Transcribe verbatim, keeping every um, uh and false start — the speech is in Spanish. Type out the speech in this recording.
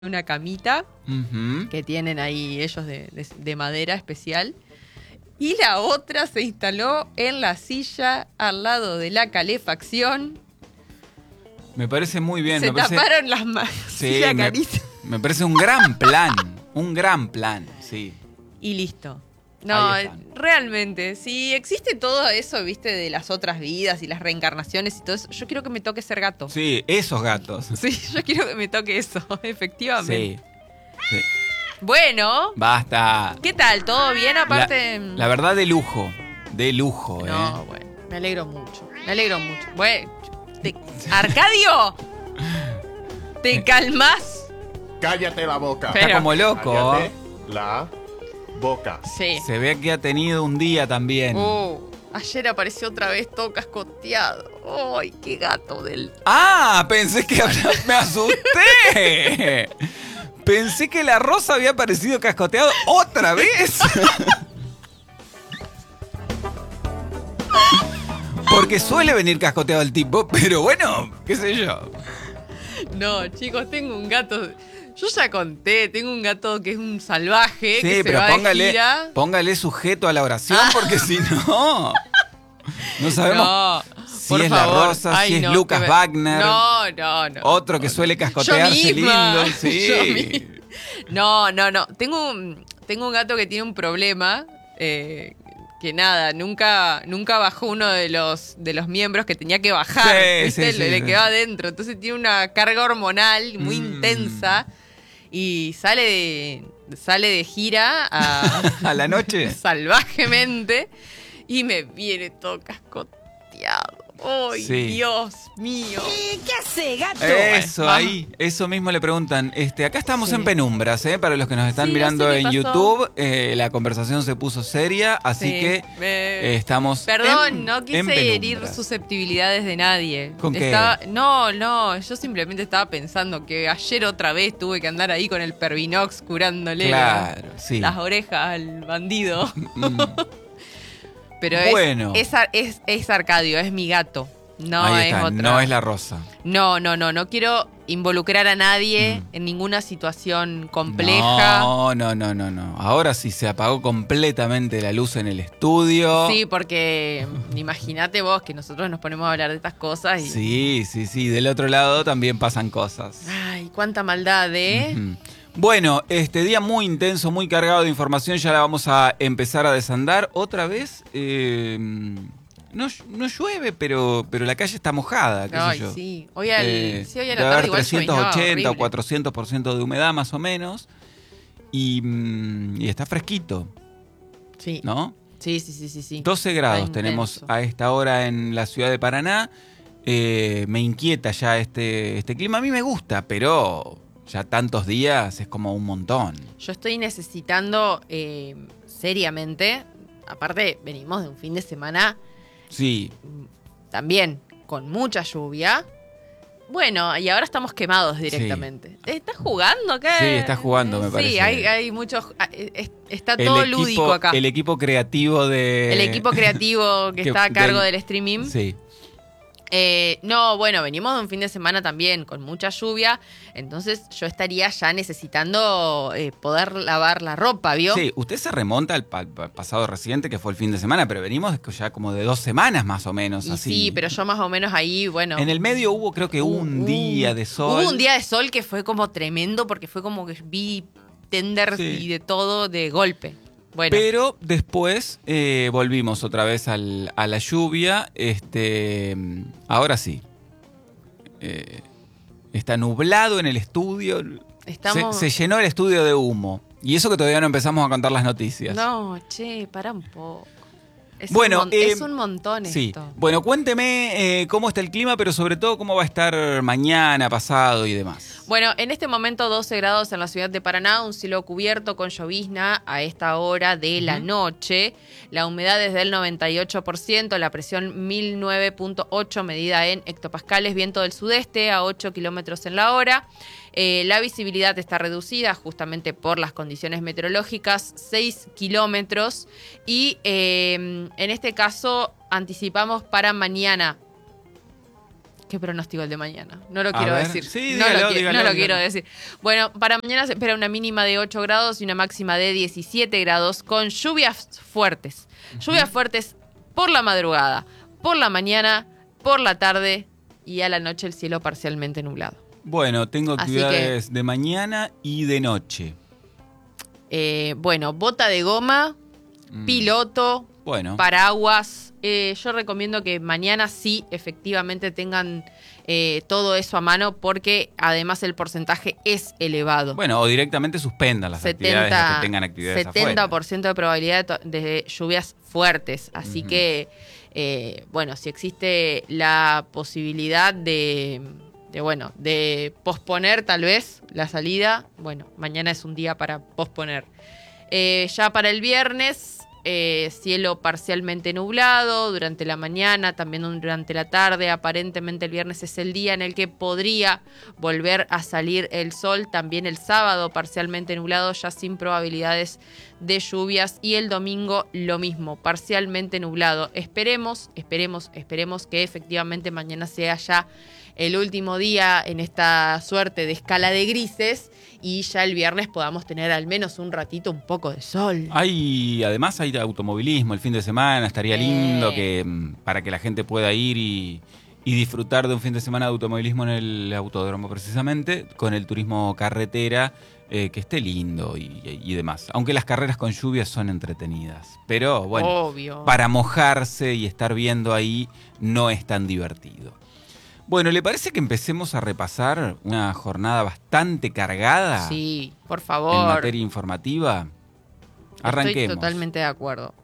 una camita Uh-huh. que tienen ahí ellos de, de, de madera especial. Y la otra se instaló en la silla al lado de la calefacción. Me parece muy bien. Se me parece... taparon las manos. Sí, la me, carita. me parece un gran plan. Un gran plan, sí. Y listo. No, Ahí están. realmente, si existe todo eso, viste, de las otras vidas y las reencarnaciones y todo eso, yo quiero que me toque ser gato. Sí, esos gatos. Sí, yo quiero que me toque eso, efectivamente. Sí, sí. Bueno, Basta. ¿qué tal? ¿Todo bien? Aparte... La, la verdad, de lujo. De lujo, No, ¿eh? bueno, me alegro mucho. Me alegro mucho. Bueno, te- Arcadio, ¿te calmas? Cállate la boca. Pero- Está como loco. Cállate la boca. Sí. Se ve que ha tenido un día también. Uh, ayer apareció otra vez todo cascoteado. ¡Ay, qué gato del... ¡Ah! Pensé que habla- me asusté. Pensé que la rosa había aparecido cascoteado otra vez. Porque suele venir cascoteado el tipo, pero bueno, qué sé yo. No, chicos, tengo un gato... Yo ya conté, tengo un gato que es un salvaje, que Sí, se pero va de póngale, gira. póngale sujeto a la oración, porque si no, no sabemos No, si por es favor. la Rosa, Ay, si es no, Lucas que me- Wagner, No, no, no. otro que suele cascotearse Yo misma, lindo. Sí. yo misma. No, no, no. Tengo un, tengo un gato que tiene un problema. eh, que nada, nunca, nunca bajó uno de los, de los miembros que tenía que bajar. Sí, ¿viste? sí, Le, sí, le sí. quedó adentro. Entonces tiene una carga hormonal muy Mm. intensa. Y sale de, sale de gira a, A la noche. salvajemente. Y me viene todo cascoteado. ¡Ay, Sí. Dios mío! ¿Qué hace, gato? Eso, Bueno, ahí, eso mismo le preguntan. Este, acá estamos Sí. en penumbras, ¿eh? Para los que nos están Sí, no mirando sé qué en pasó. YouTube, eh, la conversación se puso seria, así Sí, que me- eh, estamos Perdón, en- no en quise herir penumbras. susceptibilidades de nadie. ¿Con qué? Estaba- No, no, yo simplemente estaba pensando que ayer otra vez tuve que andar ahí con el Pervinox curándole Claro, la- sí. las orejas al bandido. Mm. Pero es, Bueno. es, Ar- es, es Arcadio, es mi gato. No Ahí es está, otra. no es la Rosa. No, no, no, no quiero involucrar a nadie Mm. en ninguna situación compleja. No, no, no, no, no. Ahora sí se apagó completamente la luz en el estudio. Sí, porque imagínate vos que nosotros nos ponemos a hablar de estas cosas y... Sí, sí, sí. Del otro lado también pasan cosas. Ay, cuánta maldad, ¿eh? Ujú. Bueno, este día muy intenso, muy cargado de información, ya la vamos a empezar a desandar. Otra vez, eh, no, no llueve, pero, pero la calle está mojada, qué Ay, sé yo. sí. Hoy, al, Eh, sí, hoy a debe la tarde haber igual trescientos llovinaba, ochenta o horrible. cuatrocientos por ciento de humedad más o menos. Y, mm, y está fresquito, Sí. ¿no? sí, sí, sí, sí, sí. doce grados Está tenemos intenso. a esta hora en la ciudad de Paraná. Eh, me inquieta ya este, este clima. A mí me gusta, pero ya tantos días es como un montón. Yo estoy necesitando eh, seriamente, aparte venimos de un fin de semana Sí, también con mucha lluvia. Bueno, y ahora estamos quemados directamente. ¿Estás jugando acá? Sí, está jugando, me Sí, parece. hay, hay muchos... ah, es- Está el todo equipo, lúdico acá. el equipo creativo de... El equipo creativo que, que- está a cargo del- del streaming. Sí, Eh, no, bueno, venimos de un fin de semana también con mucha lluvia, entonces yo estaría ya necesitando eh, poder lavar la ropa, ¿vio? sí, usted se remonta al pa- pa- pasado reciente, que fue el fin de semana, pero venimos ya como de dos semanas más o menos. Y así. sí, pero yo más o menos ahí, bueno... En el medio hubo creo que hubo- un hubo- día de sol. Hubo un día de sol que fue como tremendo porque fue como que vi tenders Sí. y de todo de golpe. Bueno, Pero después eh, volvimos otra vez al- a la lluvia. Este, ahora sí. Eh, está nublado en el estudio. estamos... Se, se llenó el estudio de humo. Y eso que todavía no empezamos a contar las noticias. No, che, para un poco. Es Bueno, un mon- eh, es un montón Sí. esto. Bueno, cuénteme eh, cómo está el clima, pero sobre todo cómo va a estar mañana, pasado y demás. Bueno, en este momento doce grados en la ciudad de Paraná, un cielo cubierto con llovizna a esta hora de la Ujú. noche. La humedad es del noventa y ocho por ciento, la presión mil nueve punto ocho medida en hectopascales, viento del sudeste a ocho kilómetros en la hora. Eh, la visibilidad está reducida justamente por las condiciones meteorológicas, seis kilómetros. Y eh, en este caso anticipamos para mañana ¿Qué pronóstico el de mañana? No lo A quiero ver. decir. Sí, no dígalo, lo, qui- dígalo, no lo dígalo. quiero decir. Bueno, para mañana se espera una mínima de ocho grados y una máxima de diecisiete grados con lluvias fuertes. Lluvias fuertes por la madrugada, por la mañana, por la tarde y a la noche el cielo parcialmente nublado. Bueno, tengo Así actividades de mañana y de noche. Eh, bueno, bota de goma, Mm, piloto, Bueno, paraguas. Eh, yo recomiendo que mañana sí efectivamente tengan eh, todo eso a mano porque además el porcentaje es elevado. bueno, o directamente suspendan las actividades las que tengan actividades setenta por afuera. ciento de probabilidad de, to- de lluvias fuertes. Así Ujú. que, eh, bueno, si existe la posibilidad de, de, bueno, de posponer tal vez la salida, bueno, mañana es un día para posponer. Eh, ya para el viernes, eh, cielo parcialmente nublado durante la mañana, también durante la tarde. Aparentemente el viernes es el día en el que podría volver a salir el sol. También el sábado parcialmente nublado, ya sin probabilidades de lluvias. Y el domingo lo mismo, parcialmente nublado. Esperemos, esperemos, esperemos que efectivamente mañana sea ya el último día en esta suerte de escala de grises y ya el viernes podamos tener al menos un ratito un poco de sol. Hay, además hay automovilismo el fin de semana, estaría Eh. lindo que mm, para que la gente pueda ir y, y disfrutar de un fin de semana de automovilismo en el autódromo precisamente, con el turismo carretera, eh, que esté lindo y, y demás. Aunque las carreras con lluvias son entretenidas, pero bueno, Obvio. para mojarse y estar viendo ahí no es tan divertido. Bueno, ¿le parece que empecemos a repasar una jornada bastante cargada Sí, por en favor. materia informativa? Arranquemos. Estoy totalmente de acuerdo.